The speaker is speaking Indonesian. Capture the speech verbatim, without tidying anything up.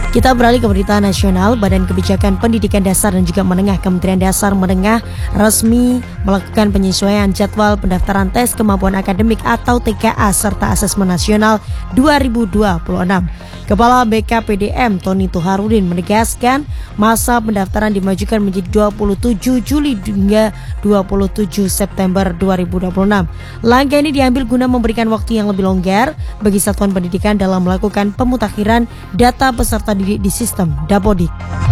Kita beralih ke berita nasional. Badan Kebijakan Pendidikan Dasar dan juga Menengah Kementerian Dasar Menengah resmi melakukan penyesuaian jadwal pendaftaran tes kemampuan akademik atau T K A serta asesmen nasional dua ribu dua puluh enam. Kepala B K P D M Tony Tuharudin menegaskan masa pendaftaran dimajukan menjadi dua puluh tujuh Juli hingga dua puluh tujuh September dua ribu dua puluh enam. Langkah ini diambil guna memberikan waktu yang lebih longgar bagi satuan pendidikan dalam melakukan pemutakhiran data peserta didik di sistem Dapodik.